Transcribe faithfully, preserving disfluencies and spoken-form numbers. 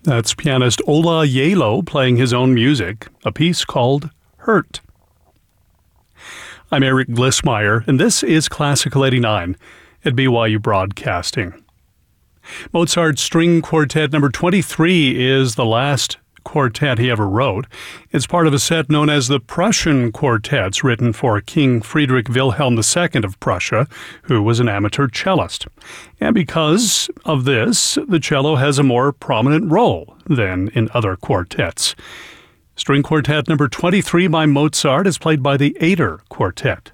That's pianist Ola Yalo playing his own music, a piece called Hurt. I'm Eric Glissmeyer, and this is Classical eighty-nine at B Y U Broadcasting. Mozart's String Quartet number twenty-three is the last quartet he ever wrote. It's part of a set known as the Prussian Quartets, written for King Friedrich Wilhelm the Second of Prussia, who was an amateur cellist. And because of this, the cello has a more prominent role than in other quartets. String Quartet number twenty-three by Mozart is played by the Ader Quartet.